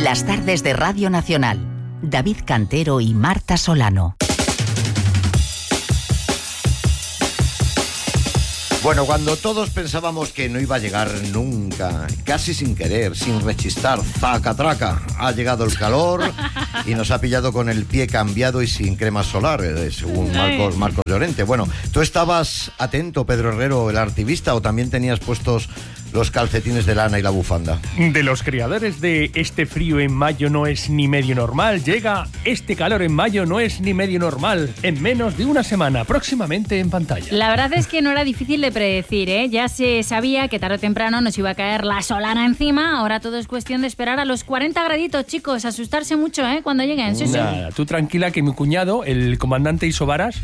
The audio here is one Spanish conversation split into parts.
Las tardes de Radio Nacional. David Cantero y Marta Solano. Bueno, cuando todos pensábamos que no iba a llegar nunca, casi sin querer, sin rechistar, zaca-traca, ha llegado el calor y nos ha pillado con el pie cambiado y sin crema solar, según Marcos Llorente. Bueno, ¿tú estabas atento, Pedro Herrero, el artivista, o también tenías puestos los calcetines de lana y la bufanda? De los creadores de este frío en mayo no es ni medio normal, llega este calor en mayo no es ni medio normal, en menos de una semana, próximamente en pantalla. La verdad es que no era difícil de predecir, ¿eh? Ya se sabía que tarde o temprano nos iba a caer la solana encima, ahora todo es cuestión de esperar a los 40 graditos, chicos, asustarse mucho, cuando lleguen. Sí, Nada, tú tranquila que mi cuñado, el comandante Isobaras,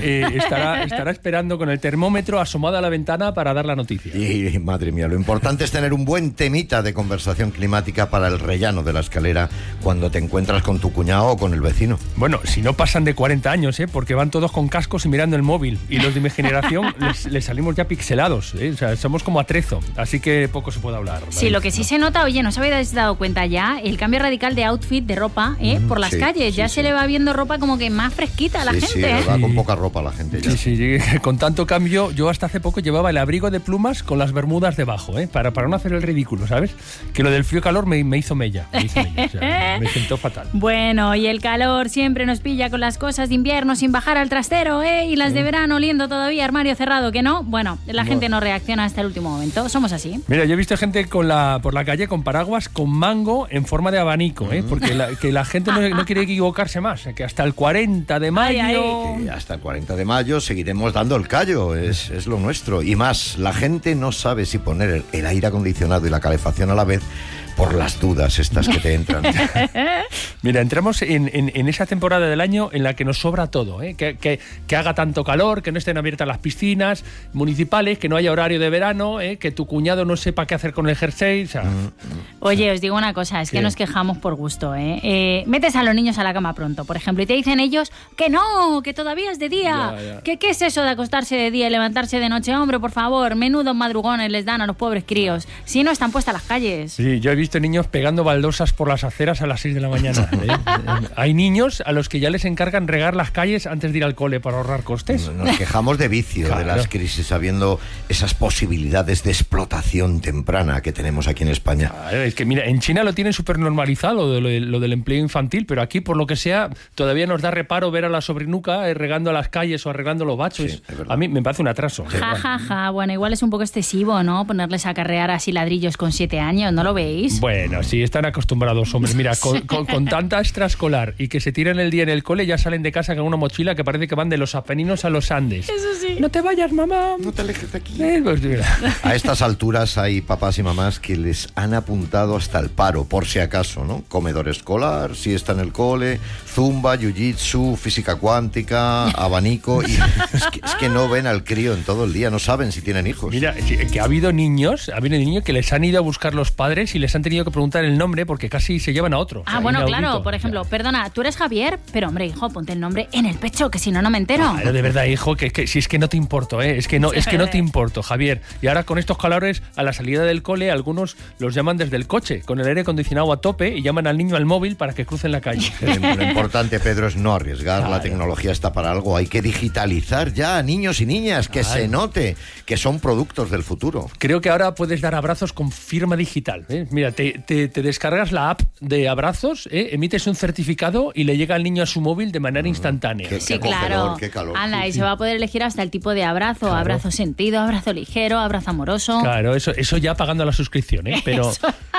estará esperando con el termómetro asomado a la ventana para dar la noticia. Y madre mía, lo importante es tener un buen temita de conversación climática para el rellano de la escalera cuando te encuentras con tu cuñado o con el vecino. Bueno, si no pasan de 40 años, porque van todos con cascos y mirando el móvil, y los de mi generación les salimos ya pixelados, o sea, somos como atrezo, así que poco se puede hablar. Sí, lo que sí se nota, oye, ¿no os habéis dado cuenta ya? El cambio radical de outfit, de ropa, por las calles, ya se le va viendo ropa como que más fresquita a la gente. Sí, va con poca ropa la gente ya. Sí, con tanto cambio, yo hasta hace poco llevaba el abrigo de plumas con las bermudas debajo, para no hacer el ridículo, ¿sabes? Que lo del frío calor me hizo mella, o sea, me sentó fatal. Bueno, y el calor siempre nos pilla con las cosas de invierno sin bajar al trastero, y las de verano oliendo todavía armario cerrado, ¿que no? Bueno, la gente no reacciona hasta el último momento, somos así. Mira, yo he visto gente por la calle con paraguas con mango en forma de abanico, porque la gente no quiere equivocarse más, que hasta el 40 de mayo... Que hasta el 40 de mayo seguiremos dando el callo, es lo nuestro. Y más, la gente no sabe si poner el aire acondicionado y la calefacción a la vez por las dudas estas que te entran. Mira, entramos en esa temporada del año en la que nos sobra todo, que haga tanto calor, que no estén abiertas las piscinas municipales, que no haya horario de verano, que tu cuñado no sepa qué hacer con el jersey, o sea... Oye, os digo una cosa, es que nos quejamos por gusto, metes a los niños a la cama pronto, por ejemplo, y te dicen ellos que no, que todavía es de día, ya. ¿Qué es eso de acostarse de día y levantarse de noche? Hombre, por favor, menudos madrugones les dan a los pobres críos, si no están puestas las calles. Sí, yo he visto niños pegando baldosas por las aceras a las 6 de la mañana. Hay niños a los que ya les encargan regar las calles antes de ir al cole para ahorrar costes. Nos quejamos de vicio, de las crisis, sabiendo esas posibilidades de explotación temprana que tenemos aquí en España. Claro, es que mira, en China lo tienen súper normalizado lo del empleo infantil, pero aquí, por lo que sea, todavía nos da reparo ver a la sobrinuca regando las calles o arreglando los bachos. Sí, a mí me parece un atraso. Ja, bueno, igual es un poco excesivo, ¿no? Ponerles a carrear así ladrillos con 7 años, ¿no lo veis? Bueno, sí, están acostumbrados, hombre. Mira, con tanta extraescolar y que se tiran el día en el cole, ya salen de casa con una mochila que parece que van de los Apeninos a los Andes. Eso sí. No te vayas, mamá. No te alejes de aquí. Pues, a estas alturas hay papás y mamás que les han apuntado hasta el paro, por si acaso, ¿no? Comedor escolar, siesta en el cole, zumba, jiu-jitsu, física cuántica, abanico... Y es que no ven al crío en todo el día, no saben si tienen hijos. Mira, que ha habido niños que les han ido a buscar los padres y les han tenido que preguntar el nombre porque casi se llevan a otro. Bueno, claro, por ejemplo, perdona, tú eres Javier, pero hombre, hijo, ponte el nombre en el pecho, que si no, no me entero. Claro, de verdad, hijo, que si es que no te importo, es que no te importo, Javier. Y ahora con estos calores, a la salida del cole, algunos los llaman desde el coche, con el aire acondicionado a tope, y llaman al niño al móvil para que crucen la calle. Lo importante, Pedro, es no arriesgar. Claro. La tecnología está para algo. Hay que digitalizar ya a niños y niñas, que se note que son productos del futuro. Creo que ahora puedes dar abrazos con firma digital. Mira, te descargas la app de abrazos, emites un certificado y le llega al niño a su móvil de manera instantánea. Qué claro. Qué calor. Anda, y se va a poder elegir hasta el tipo de abrazo, claro. Abrazo sentido, abrazo ligero, abrazo amoroso. Claro, eso ya pagando la suscripción, pero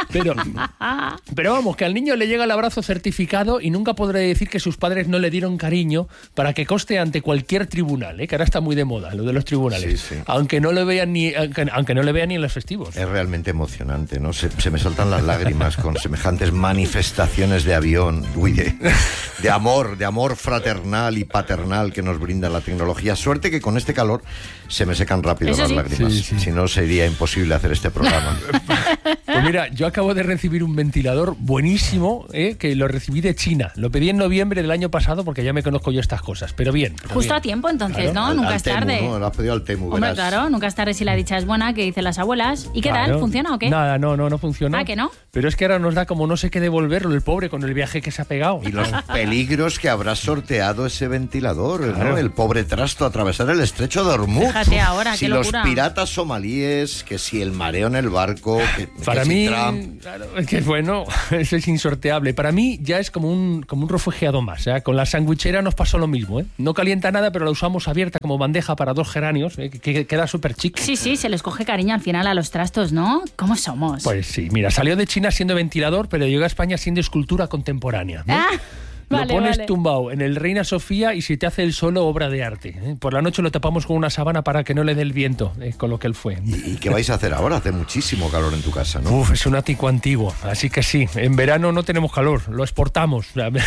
vamos, que al niño le llega el abrazo certificado y nunca podré decir que sus padres no le dieron cariño para que conste ante cualquier tribunal, que ahora está muy de moda lo de los tribunales, sí. aunque no le vean ni en los festivos. Es realmente emocionante, ¿no? Se me saltan las lágrimas con semejantes manifestaciones de avión, de amor fraternal y paternal que nos brinda la tecnología. Suerte que con este calor se me secan rápido las lágrimas. Sí. Si no, sería imposible hacer este programa. Pues mira, yo acabo de recibir un ventilador buenísimo, que lo recibí de China. Lo pedí en noviembre del año pasado porque ya me conozco yo estas cosas, pero bien. Justo a tiempo entonces, Claro. ¿no? Nunca es Temu, tarde. ¿no? Lo has pedido al Temu, Hombre, verás. claro, nunca es tarde si la dicha es buena, que dicen las abuelas. ¿Y qué Claro. tal? ¿Funciona o qué? Nada, no funciona. Ah, ¿que no? Pero es que ahora nos da como no sé qué devolverlo el pobre con el viaje que se ha pegado. Y los peligros que habrá sorteado ese ventilador, Claro. ¿no? El pobre trasto atravesar el estrecho de Hormuz. Fíjate ahora, si qué los locura. piratas somalíes, que si el mareo en el barco, que Para si mí, Trump. claro, es que bueno, eso es insorteable. Para mí ya es como un refugiado más. Con la sandwichera nos pasó lo mismo. No calienta nada, pero la usamos abierta como bandeja para 2 geranios, que queda súper chic. Sí, se les coge cariño al final a los trastos, ¿no? ¿Cómo somos? Pues sí, mira, salió de China siendo ventilador, pero llegó a España siendo escultura contemporánea. ¿no? Lo pones tumbado en el Reina Sofía y si te hace el solo, obra de arte. Por la noche lo tapamos con una sábana para que no le dé el viento, con lo que él fue. ¿Y qué vais a hacer ahora? Hace muchísimo calor en tu casa, ¿no? Uf, es un ático antiguo, así que sí, en verano no tenemos calor, lo exportamos.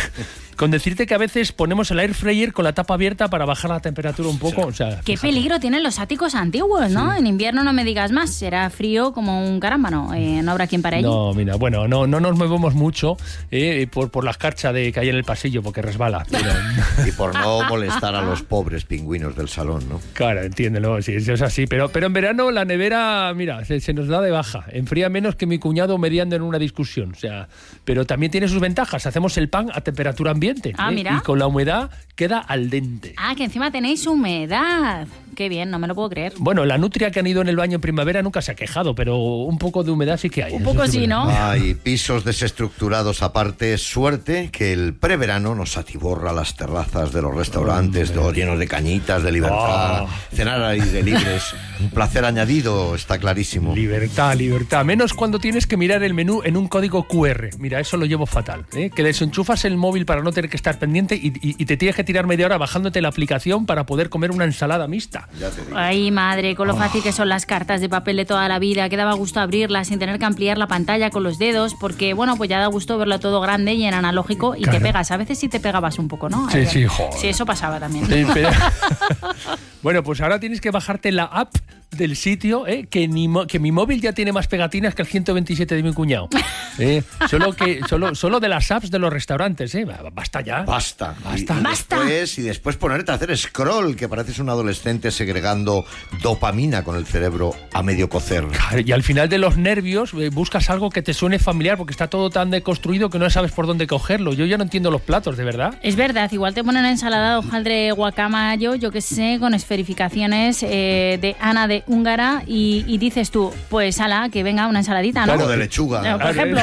Con decirte que a veces ponemos el air fryer con la tapa abierta para bajar la temperatura un poco. Qué peligro tienen los áticos antiguos, ¿no? En invierno no me digas más, será frío como un carámbano, no habrá quien para allí. No, mira, bueno, no nos movemos mucho por la escarcha que hay en el pasillo, porque resbala. Pero... Y por no molestar a los pobres pingüinos del salón, ¿no? Claro, entiéndelo, sí, eso es así. Pero en verano la nevera, mira, se nos da de baja. Enfría menos que mi cuñado mediando en una discusión. Pero también tiene sus ventajas. Hacemos el pan a temperatura ambiente. Mira. Y con la humedad queda al dente. Que encima tenéis humedad. Qué bien, no me lo puedo creer. Bueno, la nutria que han ido en el baño en primavera nunca se ha quejado, pero un poco de humedad sí que hay. Un eso poco sí, sí, verdad. ¿no? Hay pisos desestructurados aparte. Suerte que el preverano nos atiborra las terrazas de los restaurantes, todo llenos de cañitas, de libertad. Cenar al aire libre es un placer añadido, está clarísimo. Libertad. Menos cuando tienes que mirar el menú en un código QR. Mira, eso lo llevo fatal. Que desenchufas el móvil para no tener que estar pendiente y te tienes que tirar media hora bajándote la aplicación para poder comer una ensalada mixta. Ya te digo. Ay, madre, con lo fácil que son las cartas de papel de toda la vida, que daba gusto abrirlas sin tener que ampliar la pantalla con los dedos, porque, bueno, pues ya da gusto verlo todo grande y en analógico y Claro. te pegas. A veces sí te pegabas un poco, ¿no? Sí, joder. Sí, eso pasaba también. Sí, pero... Bueno, pues ahora tienes que bajarte la app del sitio, que mi móvil ya tiene más pegatinas que el 127 de mi cuñado. Solo de las apps de los restaurantes. Basta ya. Basta. Basta. Y después ponerte a hacer scroll, que pareces un adolescente segregando dopamina con el cerebro a medio cocer. Claro, y al final de los nervios buscas algo que te suene familiar porque está todo tan deconstruido que no sabes por dónde cogerlo. Yo ya no entiendo los platos, de verdad. Es verdad, igual te ponen una ensalada de hojaldre guacamayo, yo qué sé, con esferificaciones de Ana de Húngara y dices tú, pues ala, que venga una ensaladita, ¿no? Claro, de lechuga. Por ejemplo.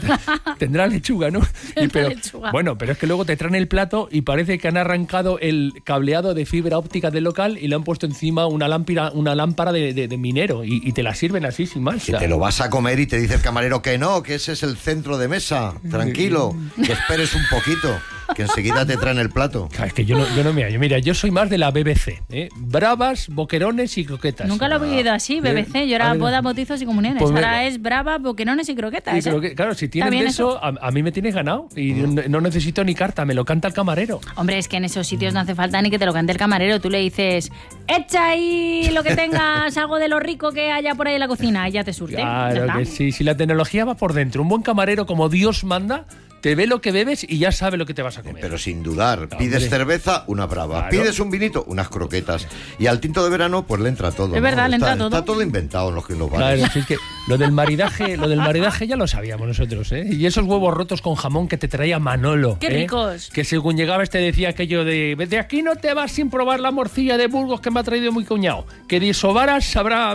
Tendrá lechuga, ¿no? Tendrá lechuga. Bueno, pero es que luego te traen el plato y parece que han arrancado el cableado de fibra óptica del local y le han puesto encima una lámpara de minero y te la sirven así sin más. Que te lo vas a comer y te dice el camarero que no, que ese es el centro de mesa. Tranquilo, que esperes un poquito, que enseguida te traen el plato. Claro, es que yo no me hallo. Mira, yo soy más de la BBC. Bravas, boquerones y croquetas. Nunca lo he oído así, BBC. Yo era boda, bautizos y comuniones. Pues Ahora venga. es brava, boquerones y croquetas. Sí, claro, si tienes También de eso, a mí me tienes ganado y no necesito ni carta, me lo canta el camarero. Hombre, es que en esos sitios no hace falta ni que te lo cante el camarero. Tú le dices, echa ahí lo que tengas, algo de lo rico que haya por ahí en la cocina, y ya te surte. Ya Claro está. que sí, si la tecnología va por dentro, un buen camarero como Dios manda, te ve lo que bebes y ya sabe lo que te vas a comer. Pero sin dudar, No, pides hombre. cerveza, una brava. Claro. Pides un vinito, unas croquetas. Y al tinto de verano, pues le entra todo. Es verdad, le entra todo. Está todo inventado en los bares. Claro, sí, es que lo del maridaje ya lo sabíamos nosotros, ¿eh? Y esos huevos rotos con jamón que te traía Manolo. ¡Qué ¿eh? ricos! Que según llegabas te decía aquello de aquí no te vas sin probar la morcilla de Burgos que me ha traído mi cuñado. Que de sobaras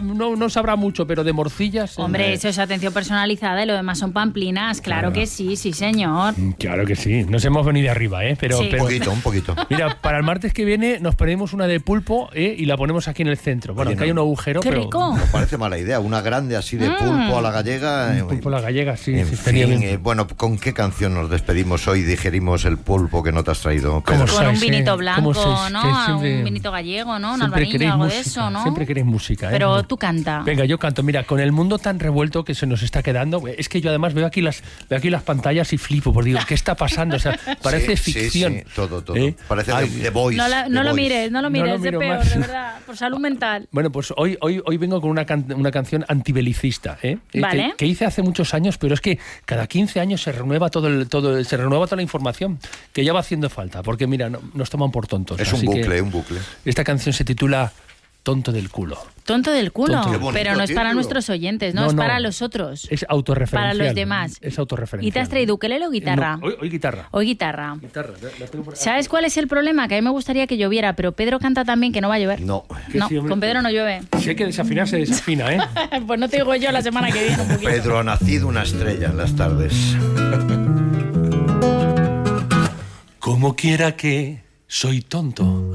no sabrá mucho, pero de morcillas... Hombre, eso es atención personalizada y lo demás son pamplinas. Claro que sí, sí, señor. Claro que sí, nos hemos venido arriba, ¿eh? Pero, Sí. Un poquito. mira, para el martes que viene nos ponemos una de pulpo y la ponemos aquí en el centro. Bueno, Oye, que hay un no. agujero, ¡Qué pero... rico! No parece mala idea. Una grande así de pulpo a la gallega. Pulpo a la gallega, sí. En sí, estaría fin, bien. bueno, ¿con qué canción nos despedimos hoy? Digerimos el pulpo que no te has traído. ¿Cómo Pedro? Con un sois, vinito eh? blanco, ¿Cómo sois? ¿no? Que siempre- Un vinito gallego, ¿no? Un Siempre albariño, queréis algo música, de eso, ¿no? Siempre queréis música, ¿eh? Pero tú canta. Venga, yo canto. Mira, con el mundo tan revuelto que se nos está quedando, es que yo además veo aquí las pantallas y flipo fútbol. Digo, ¿qué está pasando? O sea, parece ficción. Sí, todo. ¿Eh? Parece Ay, The Voice. No lo The mires, No lo es de miro peor, más. de verdad, por salud mental. Bueno, pues hoy vengo con una canción antibelicista, Vale. que hice hace muchos años, pero es que cada 15 años se renueva toda la información, que ya va haciendo falta, porque mira, nos toman por tontos. Es un Así que bucle. esta canción se titula Tonto del culo. Tonto del culo, Tonto del culo. pero no es para Título. nuestros oyentes, no, es para los otros. Es autorreferencial. Para los demás. Es autorreferencial. ¿Y te has traído ukelele o guitarra? No, hoy guitarra. Hoy guitarra. La tengo por ahí. ¿Sabes cuál es el problema? Que a mí me gustaría que lloviera, pero Pedro canta también que no va a llover. No. No, Sí, hombre. con Pedro no llueve. Si hay que desafinar, se desafina, ¿eh? Pues no te digo yo la semana que viene un poquito. Pedro ha nacido una estrella en las tardes. Como quiera que soy tonto,